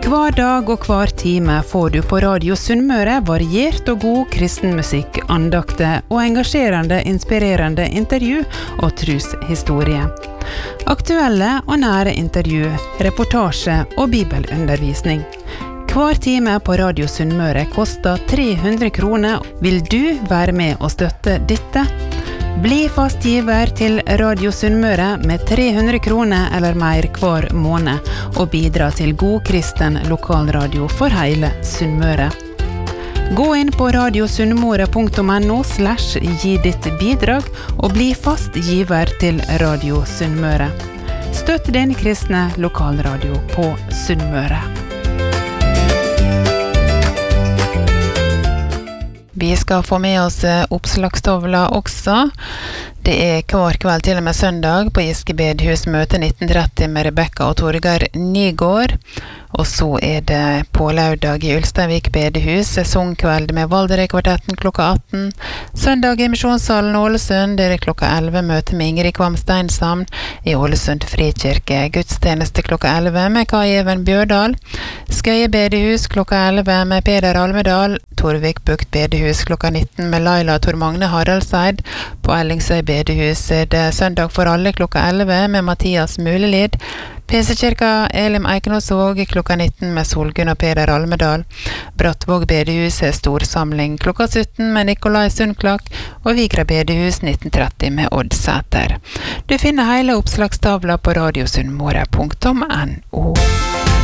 Hver dag og hver time får du på Radio Sunnmøre variert og god kristenmusikk, andakter og engasjerende, inspirerende intervju og troshistorie. Aktuelle og nære intervju, reportasje og bibelundervisning. Hver time på Radio Sunnmøre koster 300 kroner. Vil du være med og støtte dette? Bli fast giver til Radio Sunnmøre med 300 kroner eller mer hver måned og bidra til god kristen lokalradio for hele Sunnmøre. Gå inn på radiosunnmøre.no/gi ditt bidrag og bli fast giver til Radio Sunnmøre. Støtt din kristne lokalradio på Sunnmøre. Vi skal få med oss oppslagstavla også. Det hver kveld til og med søndag på Giske bedehus møte 1930 med Rebekka og Torgeir Nygård. Og så det på lørdag i Ulsteinvik bedehus, sesongkveld med Valderøy-kvartetten klokka 18. Søndag i Misjonssalen Ålesund, klokka 11 møte med Ingrid Kvam Steinshamn i Ålesund Frikirke. Gudstjeneste klokka 11 med Kai Even Bjørdal. Skøye bedehus klokka 11 med Peder Almedal. Torvik Bukt bedehus klokka 19 med Laila Tor Magne Haraldseid. På Ellingsøy bedehus det søndag for alle klokka 11 med Mathias Mulelid. Pinsekirka Elim Eikenåsvåg klokka 19 med Solgunn og Peder Almedal. Brattvåg bedehus storsamling klokka 17 med Nikolai Sundklak og Vigra bedehus 1930 med Odd Sæter. Du finner hele oppslagstavla på radiosunnmøre.no.